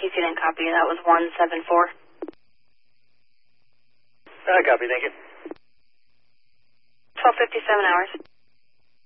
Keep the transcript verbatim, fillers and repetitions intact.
P C didn't copy. That was one seven four. I copy, thank you. twelve fifty-seven hours.